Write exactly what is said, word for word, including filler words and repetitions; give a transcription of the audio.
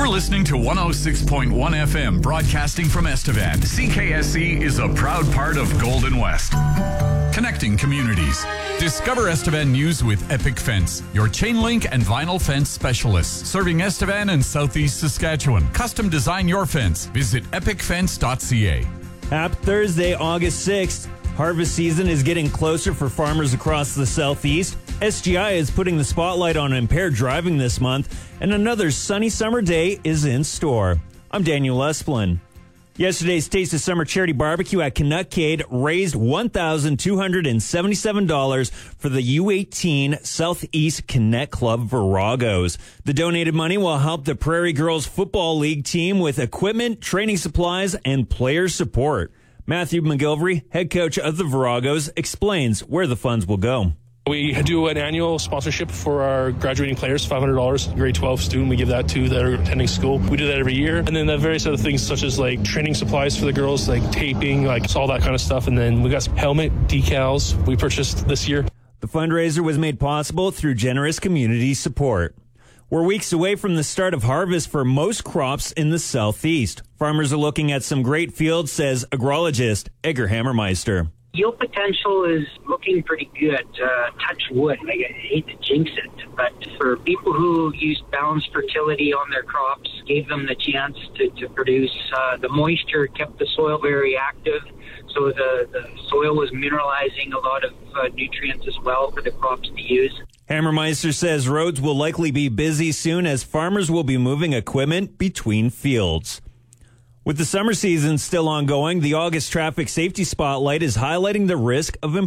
listening to one oh six point one F M, broadcasting from Estevan. C K S E is a proud part of Golden West, connecting communities. Discover Estevan news with Epic Fence, your chain link and vinyl fence specialists, serving Estevan and Southeast Saskatchewan. Custom design your fence. Visit epic fence dot c a. Happy Thursday, August sixth. Harvest season is getting closer for farmers across the Southeast. S G I is putting the spotlight on impaired driving this month, and another sunny summer day is in store. I'm Daniel Esplin. Yesterday's Taste of Summer charity barbecue at Canuckade raised one thousand two hundred seventy-seven dollars for the U eighteen Southeast Connect Club Viragos. The donated money will help the Prairie Girls Football League team with equipment, training supplies, and player support. Matthew McGilvery, head coach of the Viragos, explains where the funds will go. We do an annual sponsorship for our graduating players, five hundred dollars. Grade twelve student, we give that to that are attending school. We do that every year. And then the various other things such as like training supplies for the girls, like taping, like all that kind of stuff. And then we got some helmet decals we purchased this year. The fundraiser was made possible through generous community support. We're weeks away from the start of harvest for most crops in the Southeast. Farmers are looking at some great fields, says agrologist Edgar Hammermeister. Yield potential is looking pretty good. Uh, touch wood. I hate to jinx it, but for people who used balanced fertility on their crops, gave them the chance to, to produce, uh, the moisture kept the soil very active, so the, the soil was mineralizing a lot of uh, nutrients as well for the crops to use. Hammermeister says roads will likely be busy soon as farmers will be moving equipment between fields. With the summer season still ongoing, the August Traffic Safety Spotlight is highlighting the risk of